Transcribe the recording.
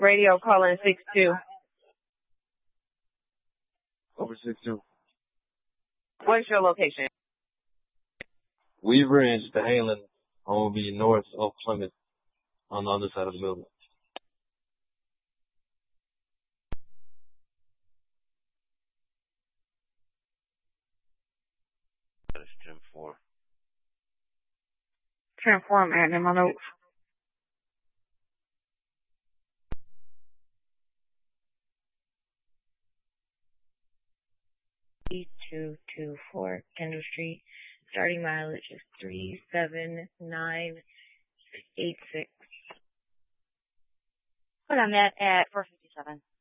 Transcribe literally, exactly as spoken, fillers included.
Radio calling six two. Over six two. What's your location? Weaver Ranch, the Hanlon, will be north of Plymouth on the other side of the building. That's Jim four. Jim four, I'm adding in my notes. two two four Kendall Street. Starting mileage is three seven nine eight six. Put on that at four fifty-seven.